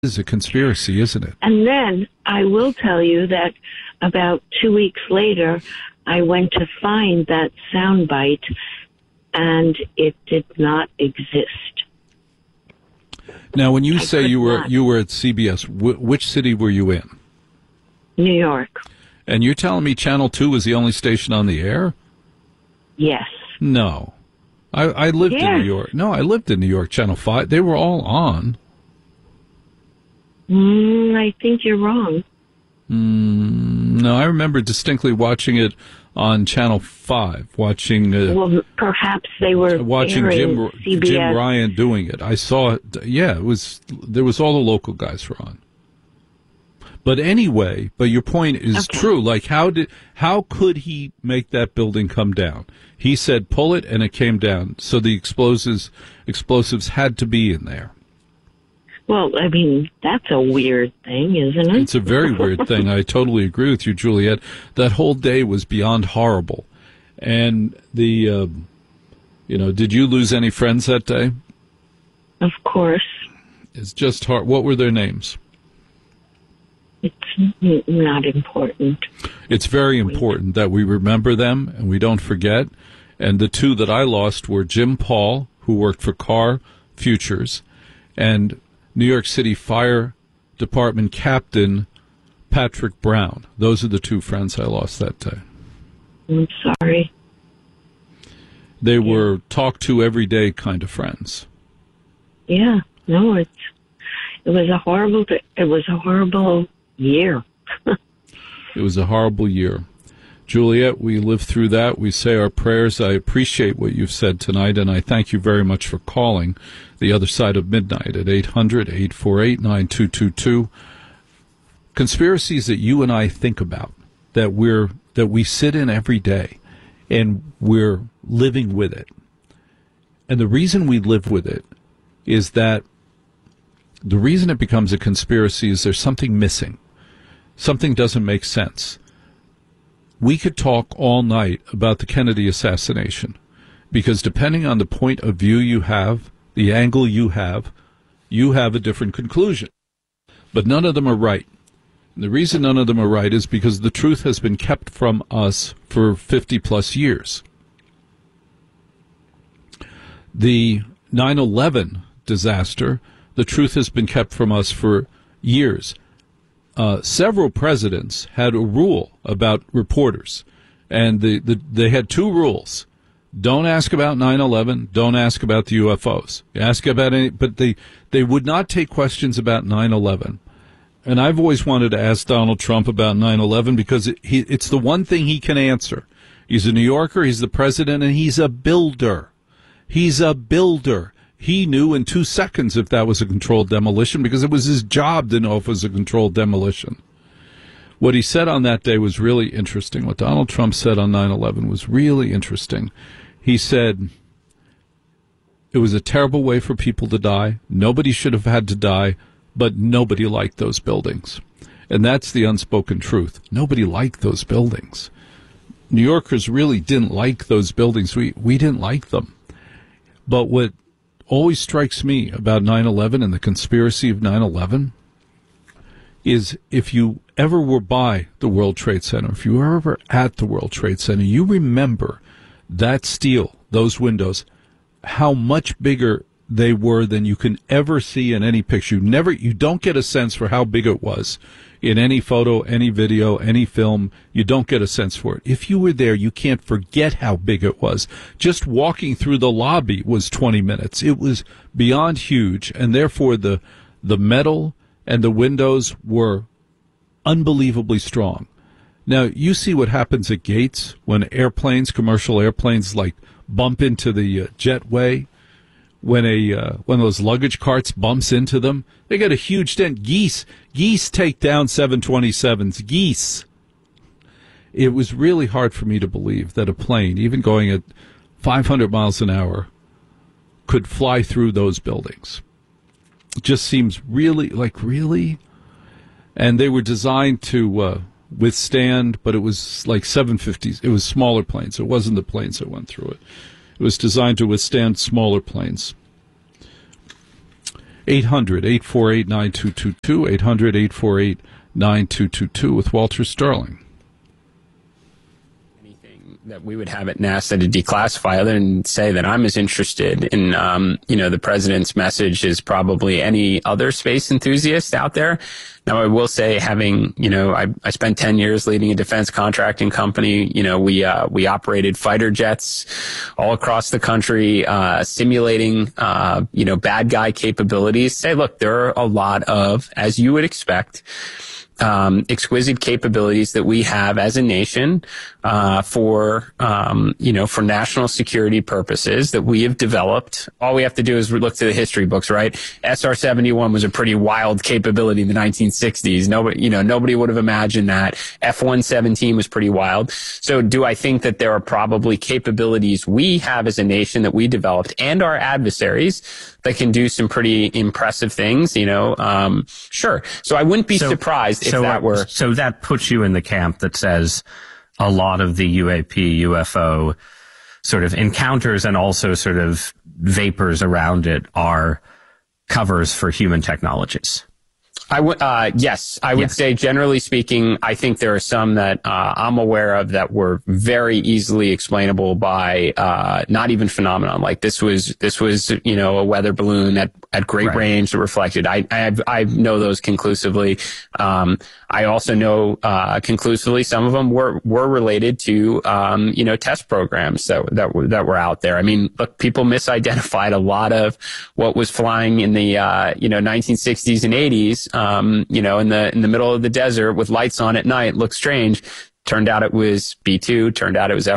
is a conspiracy, isn't it? And then I will tell you that about 2 weeks later, I went to find that soundbite, and it did not exist. Now, when you say you were at CBS, which city were you in? New York. And you're telling me Channel 2 was the only station on the air? Yes. No. I lived in New York. No, I lived in New York, Channel 5. They were all on. I think you're wrong. No, I remember distinctly watching it on Channel 5, watching... well, perhaps they were watching Jim Ryan doing it. I saw it. Yeah, there was all the local guys were on. But anyway, your point is true. Like, how could he make that building come down? He said, pull it, and it came down. So the explosives had to be in there. Well, I mean, that's a weird thing, isn't it? It's a very weird thing. I totally agree with you, Juliet. That whole day was beyond horrible. And did you lose any friends that day? Of course. It's just hard. What were their names? It's not important. It's very important that we remember them and we don't forget. And the two that I lost were Jim Paul, who worked for Car Futures, and New York City Fire Department Captain Patrick Brown. Those are the two friends I lost that day. I'm sorry. They were talked to every day kind of friends. Yeah. No, it was a horrible year. It was a horrible year. Juliet, we lived through that. We say our prayers. I appreciate what you've said tonight, and I thank you very much for calling the other side of midnight at 800-848-9222. Conspiracies that you and I think about, that we sit in every day, and we're living with it. And the reason we live with it is that the reason it becomes a conspiracy is there's something missing. Something doesn't make sense. We could talk all night about the Kennedy assassination, because depending on the point of view you have, the angle you have a different conclusion. But none of them are right. And the reason none of them are right is because the truth has been kept from us for 50-plus years. The 9/11 disaster, the truth has been kept from us for years. Several presidents had a rule about reporters, and they had two rules. Don't ask about 9/11. Don't ask about the UFOs. Ask about any, but they would not take questions about 9/11. And I've always wanted to ask Donald Trump about 9/11 because it's the one thing he can answer. He's a New Yorker, he's the president, and he's a builder. He's a builder. He knew in 2 seconds if that was a controlled demolition because it was his job to know if it was a controlled demolition. What he said on that day was really interesting. What Donald Trump said on 9/11 was really interesting. He said it was a terrible way for people to die. Nobody should have had to die, but nobody liked those buildings. And that's the unspoken truth. Nobody liked those buildings. New Yorkers really didn't like those buildings. We didn't like them. But what always strikes me about 9/11 and the conspiracy of 9/11 is if you ever were by the World Trade Center, if you were ever at the World Trade Center, you remember that steel, those windows, how much bigger they were than you can ever see in any picture. You don't get a sense for how big it was in any photo, any video, any film. You don't get a sense for it. If you were there, you can't forget how big it was. Just walking through the lobby was 20 minutes. It was beyond huge, and therefore the metal and the windows were unbelievably strong. Now, you see what happens at gates when commercial airplanes, like bump into the jetway. When one of those luggage carts bumps into them, they get a huge dent. Geese take down 727s. Geese. It was really hard for me to believe that a plane, even going at 500 miles an hour, could fly through those buildings. It just seems really? And they were designed to withstand, but it was like 750s. It was smaller planes. It wasn't the planes that went through it. It was designed to withstand smaller planes. 800-848-9222, 800-848-9222 with Walter Sterling. That we would have at NASA to declassify, other than say that I'm as interested in, the president's message as probably any other space enthusiast out there. Now, I will say, having, I spent 10 years leading a defense contracting company. We operated fighter jets all across the country, simulating, bad guy capabilities. Say, look, there are a lot of, as you would expect, exquisite capabilities that we have as a nation, for national security purposes that we have developed. All we have to do is look to the history books, right? SR-71 was a pretty wild capability in the 1960s. Nobody would have imagined that. F-117 was pretty wild. So do I think that there are probably capabilities we have as a nation that we developed and our adversaries that can do some pretty impressive things, sure. So I wouldn't be surprised if that were. So that puts you in the camp that says a lot of the UAP, UFO sort of encounters and also sort of vapors around it are covers for human technologies. Yes, I would say, generally speaking, I think there are some that I'm aware of that were very easily explainable by not even phenomenon. Like this was a weather balloon at great range that reflected. I know those conclusively. I also know conclusively some of them were related to test programs that were out there. I mean, look, people misidentified a lot of what was flying in the 1960s and 80s. In the middle of the desert with lights on at night, looked strange. Turned out it was B-2. Turned out it was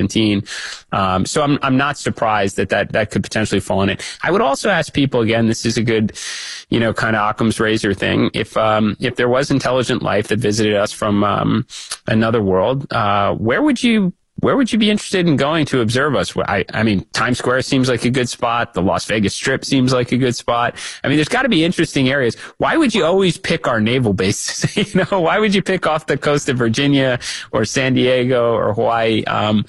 F-117. So I'm not surprised that could potentially fall in it. I would also ask people, again, this is a good, kind of Occam's razor thing. If there was intelligent life that visited us from another world, where would you be interested in going to observe us? I mean, Times Square seems like a good spot. The Las Vegas Strip seems like a good spot. I mean, there's got to be interesting areas. Why would you always pick our naval bases? Why would you pick off the coast of Virginia or San Diego or Hawaii?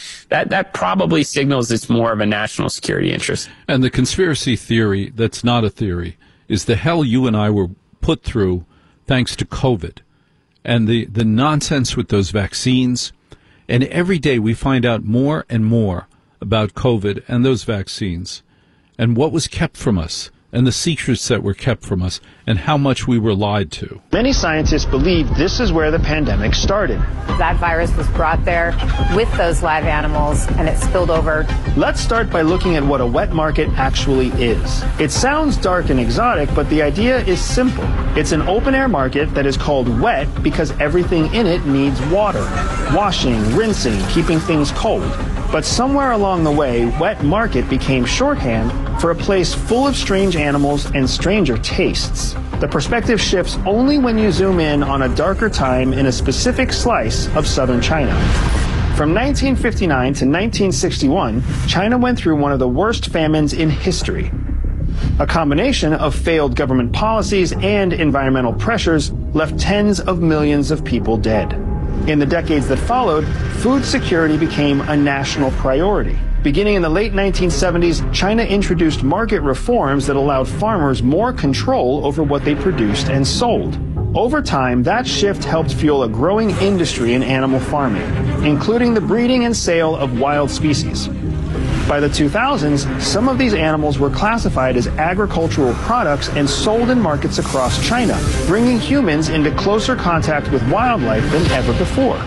That probably signals it's more of a national security interest. And the conspiracy theory that's not a theory is the hell you and I were put through thanks to COVID and the nonsense with those vaccines. And every day we find out more and more about COVID and those vaccines and what was kept from us and the secrets that were kept from us and how much we were lied to. Many scientists believe this is where the pandemic started. That virus was brought there with those live animals and it spilled over. Let's start by looking at what a wet market actually is. It sounds dark and exotic, but the idea is simple. It's an open-air market that is called wet because everything in it needs water. Washing, rinsing, keeping things cold. But somewhere along the way, wet market became shorthand for a place full of strange animals and stranger tastes. The perspective shifts only when you zoom in on a darker time in a specific slice of southern China. From 1959 to 1961, China went through one of the worst famines in history. A combination of failed government policies and environmental pressures left tens of millions of people dead. In the decades that followed, food security became a national priority. Beginning in the late 1970s, China introduced market reforms that allowed farmers more control over what they produced and sold. Over time, that shift helped fuel a growing industry in animal farming, including the breeding and sale of wild species. By the 2000s, some of these animals were classified as agricultural products and sold in markets across China, bringing humans into closer contact with wildlife than ever before.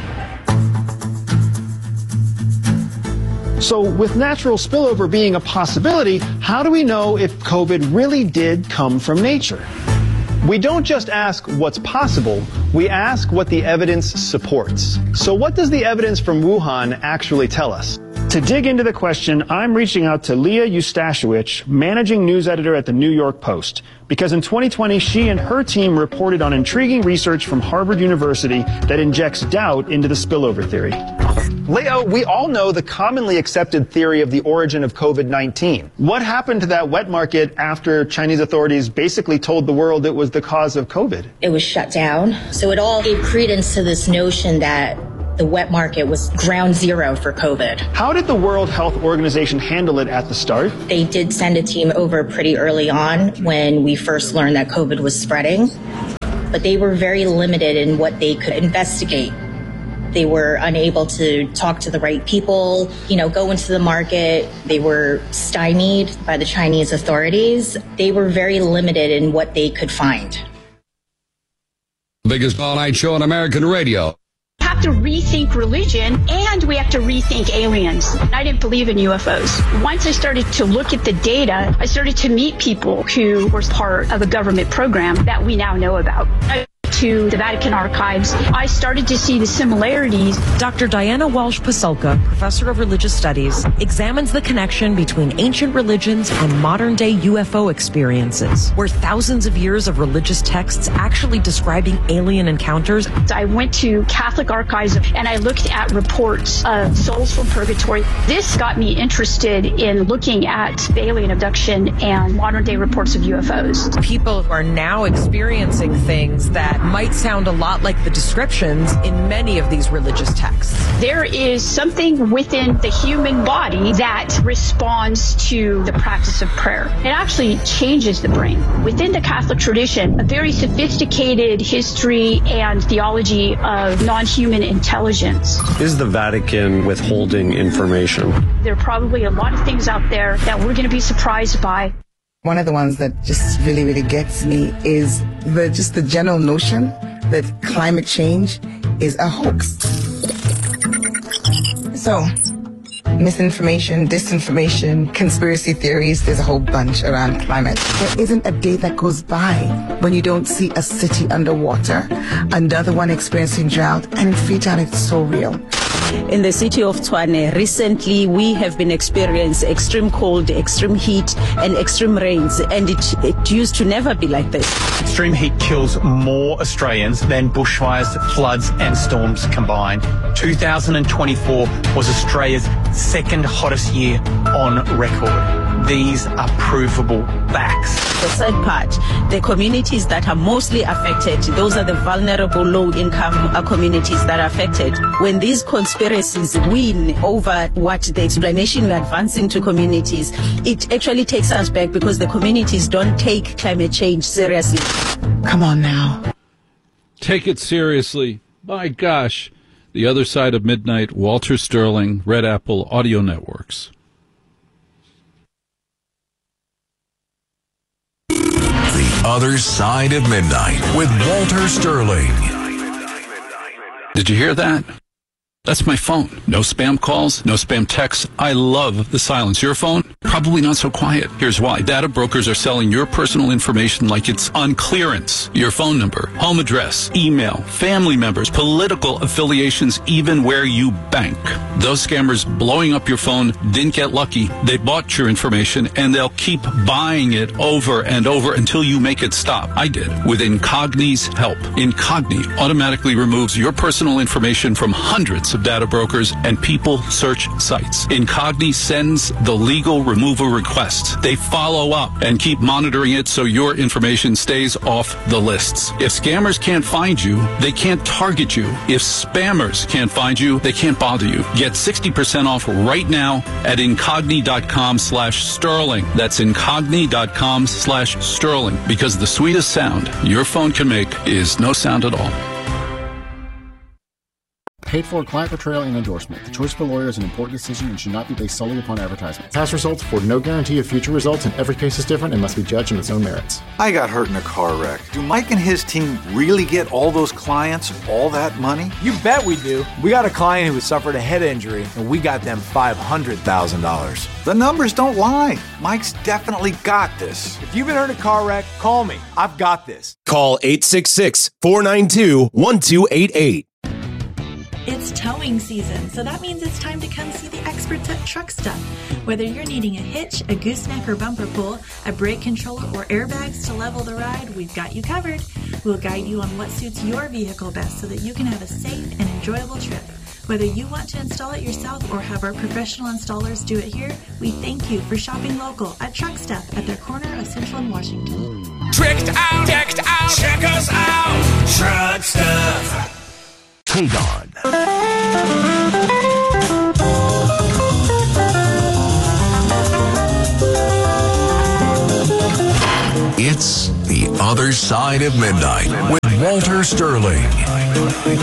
So with natural spillover being a possibility, how do we know if COVID really did come from nature? We don't just ask what's possible, we ask what the evidence supports. So what does the evidence from Wuhan actually tell us? To dig into the question, I'm reaching out to Leah Eustashewicz, managing news editor at the New York Post, because in 2020, she and her team reported on intriguing research from Harvard University that injects doubt into the spillover theory. Leah, we all know the commonly accepted theory of the origin of COVID-19. What happened to that wet market after Chinese authorities basically told the world it was the cause of COVID? It was shut down. So it all gave credence to this notion that the wet market was ground zero for COVID. How did the World Health Organization handle it at the start? They did send a team over pretty early on when we first learned that COVID was spreading, but they were very limited in what they could investigate. They were unable to talk to the right people, go into the market. They were stymied by the Chinese authorities. They were very limited in what they could find. Biggest all-night show on American radio. We have to rethink religion, and we have to rethink aliens. I didn't believe in UFOs. Once I started to look at the data, I started to meet people who were part of a government program that we now know about. To the Vatican archives, I started to see the similarities. Dr. Diana Walsh-Pasulka, professor of religious studies, examines the connection between ancient religions and modern-day UFO experiences, where thousands of years of religious texts actually describing alien encounters. I went to Catholic archives and I looked at reports of souls from purgatory. This got me interested in looking at alien abduction and modern-day reports of UFOs. People are now experiencing things that might sound a lot like the descriptions in many of these religious texts. There is something within the human body that responds to the practice of prayer. It actually changes the brain. Within the Catholic tradition, a very sophisticated history and theology of non-human intelligence. Is the Vatican withholding information? There are probably a lot of things out there that we're going to be surprised by. One of the ones that just really, really gets me is the general notion that climate change is a hoax. So, misinformation, disinformation, conspiracy theories, there's a whole bunch around climate. There isn't a day that goes by when you don't see a city underwater, another one experiencing drought, and in Freetown it's so real. In the city of Tshwane, recently we have been experiencing extreme cold, extreme heat, and extreme rains, and it used to never be like this. Extreme heat kills more Australians than bushfires, floods, and storms combined. 2024 was Australia's second hottest year on record. These are provable facts. The third part, the communities that are mostly affected, those are the vulnerable, low-income communities that are affected. When these conspiracies win over what the explanation we're advancing to communities, it actually takes us back because the communities don't take climate change seriously. Come on now. Take it seriously. My gosh. The Other Side of Midnight, Walter Sterling, Red Apple Audio Networks. The Other Side of Midnight with Walter Sterling. Did you hear that? That's my phone. No spam calls, no spam texts. I love the silence. Your phone? Probably not so quiet. Here's why. Data brokers are selling your personal information like it's on clearance. Your phone number, home address, email, family members, political affiliations, even where you bank. Those scammers blowing up your phone didn't get lucky. They bought your information and they'll keep buying it over and over until you make it stop. I did with Incogni's help. Incogni automatically removes your personal information from hundreds of data brokers and people search sites. Incogni sends the legal removal requests. They follow up and keep monitoring it so your information stays off the lists. If scammers can't find you, they can't target you. If spammers can't find you, they can't bother you. Get 60% off right now at incogni.com/sterling. That's incogni.com/sterling, because the sweetest sound your phone can make is no sound at all. Paid for client portrayal and endorsement. The choice of a lawyer is an important decision and should not be based solely upon advertisement. Past results afford no guarantee of future results, and every case is different and must be judged on its own merits. I got hurt in a car wreck. Do Mike and his team really get all those clients all that money? You bet we do. We got a client who suffered a head injury, and we got them $500,000. The numbers don't lie. Mike's definitely got this. If you've been hurt in a car wreck, call me. I've got this. Call 866-492-1288. It's towing season, so that means it's time to come see the experts at Truck Stuff. Whether you're needing a hitch, a gooseneck or bumper pull, a brake controller, or airbags to level the ride, we've got you covered. We'll guide you on what suits your vehicle best so that you can have a safe and enjoyable trip. Whether you want to install it yourself or have our professional installers do it here, we thank you for shopping local at Truck Stuff at their corner of Central and Washington. Tricked out, decked out, check us out, Truck Stuff. KGON. Other Side of Midnight with Walter Sterling.